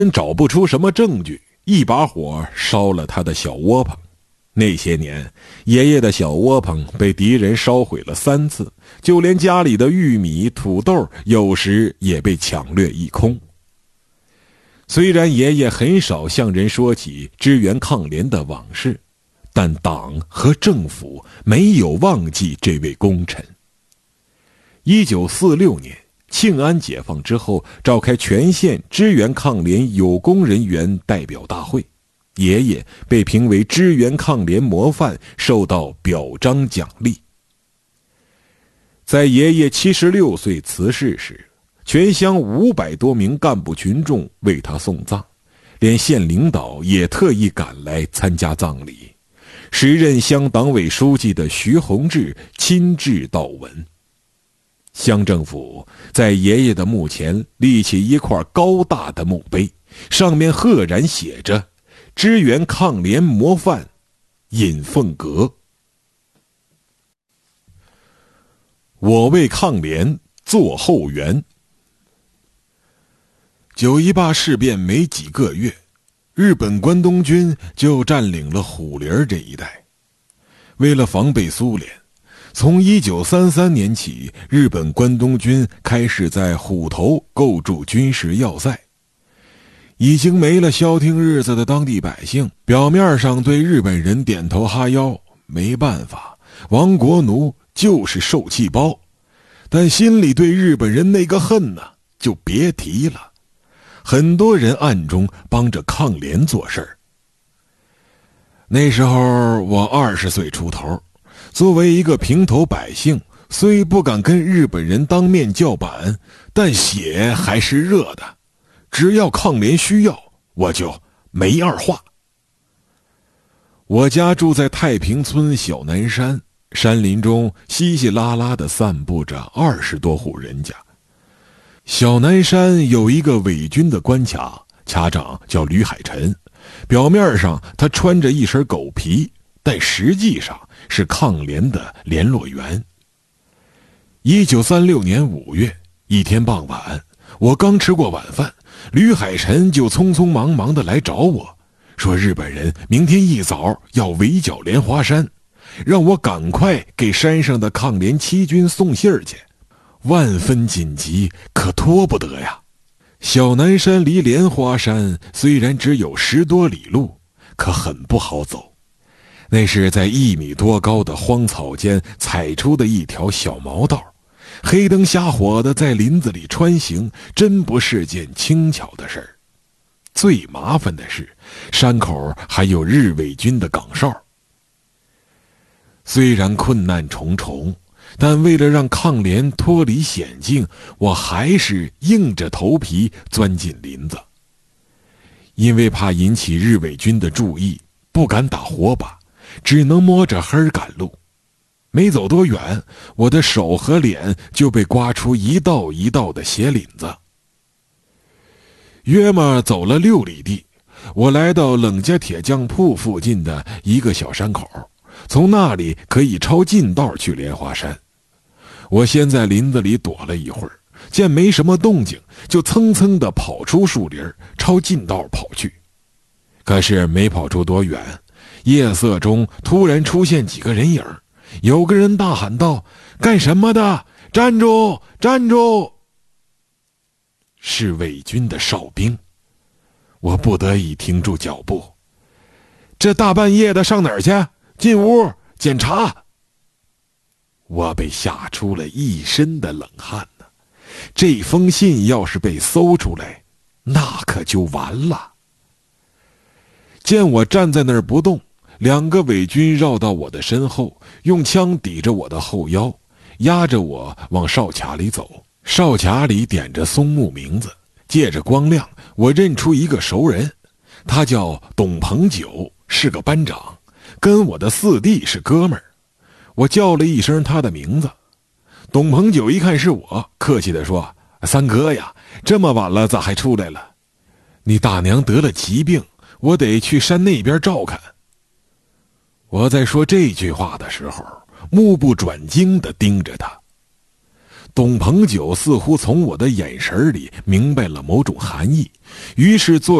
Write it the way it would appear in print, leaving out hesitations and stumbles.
找不出什么证据，一把火烧了他的小窝棚。那些年，爷爷的小窝棚被敌人烧毁了3次，就连家里的玉米、土豆有时也被抢掠一空。虽然爷爷很少向人说起支援抗联的往事，但党和政府没有忘记这位功臣。1946年，庆安解放之后，召开全县支援抗联有功人员代表大会，爷爷被评为支援抗联模范，受到表彰奖励。在爷爷76岁辞世时，全乡500多名干部群众为他送葬，连县领导也特意赶来参加葬礼。时任乡党委书记的徐洪志亲至悼文。乡政府在爷爷的墓前立起一块高大的墓碑，上面赫然写着“支援抗联模范尹凤阁”。我为抗联做后援。9·18事变没几个月，日本关东军就占领了虎林这一带。为了防备苏联，从1933年起，日本关东军开始在虎头构筑军事要塞。已经没了消停日子的当地百姓，表面上对日本人点头哈腰，没办法，亡国奴就是受气包，但心里对日本人那个恨呢，就别提了。很多人暗中帮着抗联做事儿。那时候我20岁出头，作为一个平头百姓，虽不敢跟日本人当面叫板，但血还是热的。只要抗联需要，我就没二话。我家住在太平村小南山，山林中稀稀拉拉地散布着20多户人家。小南山有一个伪军的关卡，卡长叫吕海臣，表面上他穿着一身狗皮，但实际上是抗联的联络员。1936年5月，一天傍晚，我刚吃过晚饭，吕海臣就匆匆忙忙地来找我，说日本人明天一早要围剿莲花山，让我赶快给山上的抗联7军送信儿去。万分紧急，可拖不得呀。小南山离莲花山虽然只有10多里路，可很不好走。那是在1米多高的荒草间踩出的一条小毛道，黑灯瞎火的在林子里穿行，真不是件轻巧的事儿。最麻烦的是，山口还有日伪军的岗哨。虽然困难重重，但为了让抗联脱离险境，我还是硬着头皮钻进林子。因为怕引起日伪军的注意，不敢打火把，只能摸着黑赶路。没走多远，我的手和脸就被刮出一道一道的血领子。约么走了6里地，我来到冷家铁匠铺附近的一个小山口，从那里可以抄近道去莲花山。我先在林子里躲了一会儿，见没什么动静，就蹭蹭地跑出树林，抄近道跑去。可是没跑出多远，夜色中突然出现几个人影，有个人大喊道：“干什么的？站住！站住！”是伪军的哨兵。我不得已停住脚步。这大半夜的上哪儿去？进屋检查。我被吓出了一身的冷汗呢。这封信要是被搜出来，那可就完了。见我站在那儿不动，2个伪军绕到我的身后，用枪抵着我的后腰，压着我往哨卡里走。哨卡里点着松木名字，借着光亮，我认出一个熟人，他叫董鹏九，是个班长，跟我的4弟是哥们儿。我叫了一声他的名字，董鹏九一看是我，客气地说：“三哥呀，这么晚了咋还出来了？你大娘得了疾病，我得去山那边照看。”我在说这句话的时候，目不转睛地盯着他。 董鹏九似乎从我的眼神里明白了某种含义，于是做